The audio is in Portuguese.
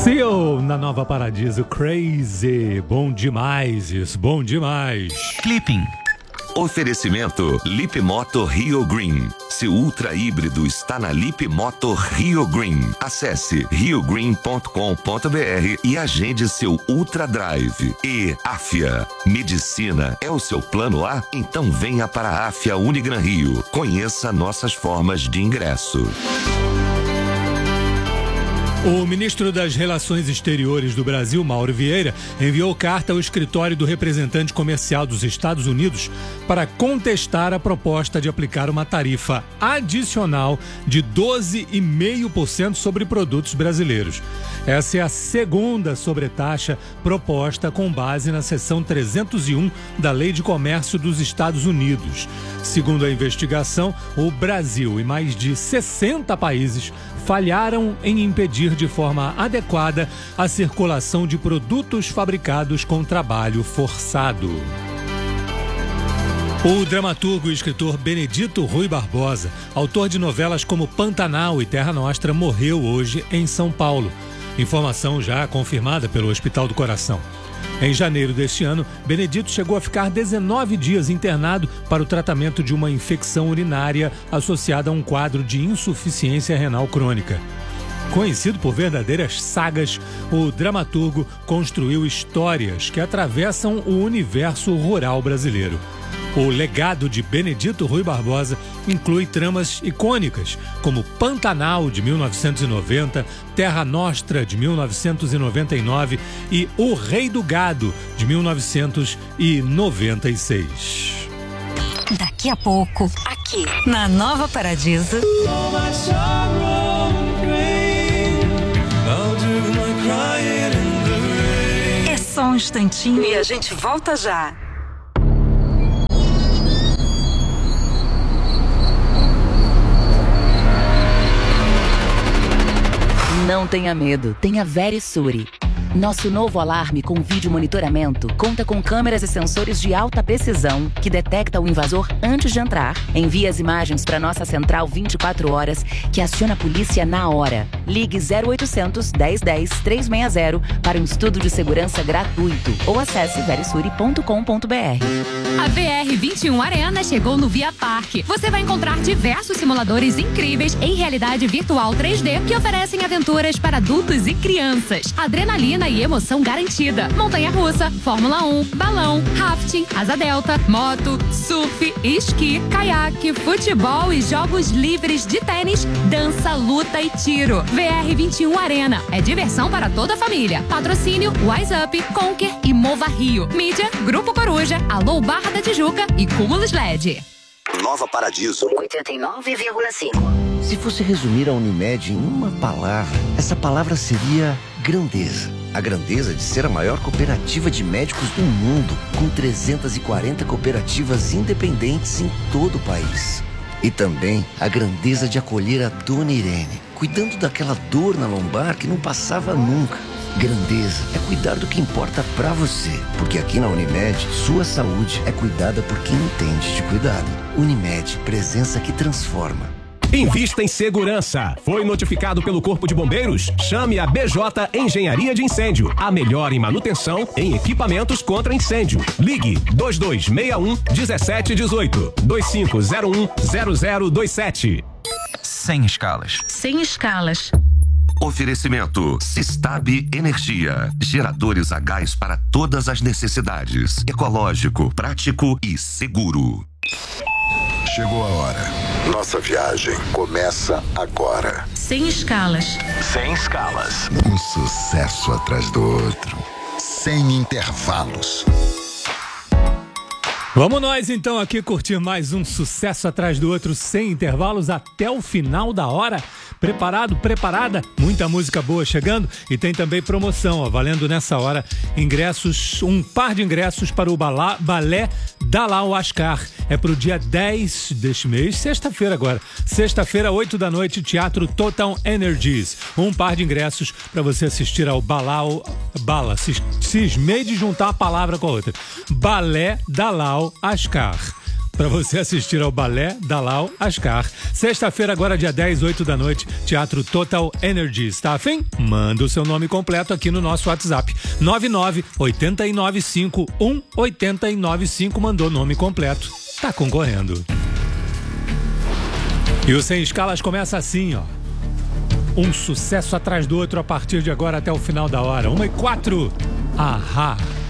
Seal na Nova Paradiso, Crazy, bom demais isso, bom demais. Clipping. Oferecimento Lip Moto Rio Green. Seu ultra híbrido está na Lip Moto Rio Green. Acesse riogreen.com.br e agende seu Ultra Drive. E Afia. Medicina é o seu plano A? Então venha para a Afia Unigran Rio. Conheça nossas formas de ingresso. O ministro das Relações Exteriores do Brasil, Mauro Vieira, enviou carta ao escritório do representante comercial dos Estados Unidos para contestar a proposta de aplicar uma tarifa adicional de 12,5% sobre produtos brasileiros. Essa é a segunda sobretaxa proposta com base na seção 301 da Lei de Comércio dos Estados Unidos. Segundo a investigação, o Brasil e mais de 60 países falharam em impedir de forma adequada a circulação de produtos fabricados com trabalho forçado. O dramaturgo e escritor Benedito Rui Barbosa, autor de novelas como Pantanal e Terra Nostra, morreu hoje em São Paulo. Informação já confirmada pelo Hospital do Coração. Em janeiro deste ano, Benedito chegou a ficar 19 dias internado para o tratamento de uma infecção urinária associada a um quadro de insuficiência renal crônica. Conhecido por verdadeiras sagas, o dramaturgo construiu histórias que atravessam o universo rural brasileiro. O legado de Benedito Rui Barbosa inclui tramas icônicas, como Pantanal, de 1990, Terra Nostra, de 1999 e O Rei do Gado, de 1996. Daqui a pouco, aqui na Nova Paradiso. É só um instantinho e a gente volta já. Não tenha medo, tenha Verisure. Nosso novo alarme com vídeo monitoramento conta com câmeras e sensores de alta precisão que detecta o invasor antes de entrar, envia as imagens para nossa central 24 horas, que aciona a polícia na hora. Ligue 0800 1010 360 para um estudo de segurança gratuito ou acesse verisure.com.br. A VR21 Arena chegou no Via Parque. Você vai encontrar diversos simuladores incríveis em realidade virtual 3D que oferecem aventuras para adultos e crianças. Adrenalina e emoção garantida. Montanha-russa, Fórmula 1, balão, rafting, asa delta, moto, surf, esqui, caiaque, futebol e jogos livres de tênis, dança, luta e tiro. VR21 Arena. É diversão para toda a família. Patrocínio Wise Up, Conquer e Mova Rio. Mídia, Grupo Coruja, Alô Barra da Tijuca e Cúmulos LED. Nova Paradiso 89,5. Se fosse resumir a Unimed em uma palavra, essa palavra seria grandeza. A grandeza de ser a maior cooperativa de médicos do mundo, com 340 cooperativas independentes em todo o país. E também a grandeza de acolher a Dona Irene, cuidando daquela dor na lombar que não passava nunca. Grandeza é cuidar do que importa pra você, porque aqui na Unimed, sua saúde é cuidada por quem entende de cuidado. Unimed, presença que transforma. Invista em segurança. Foi notificado pelo Corpo de Bombeiros? Chame a BJ Engenharia de Incêndio. A melhor em manutenção em equipamentos contra incêndio. Ligue 2261-1718. 2501-0027. Sem escalas. Sem escalas. Oferecimento Sistab Energia. Geradores a gás para todas as necessidades. Ecológico, prático e seguro. Chegou a hora. Nossa viagem começa agora. Sem escalas. Sem escalas. Um sucesso atrás do outro. Sem intervalos. Vamos nós então aqui curtir mais um sucesso atrás do outro, sem intervalos, até o final da hora. Preparado, preparada? Muita música boa chegando e tem também promoção, ó, valendo nessa hora ingressos, um par de ingressos para o Balé Dalal Ascar. É pro dia 10 deste mês, sexta-feira agora. Sexta-feira, 8 da noite, Teatro Total Energies. Um par de ingressos para você assistir ao cismei de juntar uma palavra com a outra. Balé Dalal Ascar. para você assistir ao Balé Dalal Ascar. Sexta-feira, agora dia 10, 8 da noite, Teatro Total Energies. Tá afim? Manda o seu nome completo aqui no nosso WhatsApp. 99-895-1895. Mandou nome completo. Tá concorrendo. E o Sem Escalas começa assim, ó. Um sucesso atrás do outro a partir de agora até o final da hora. 1h04. Ahá.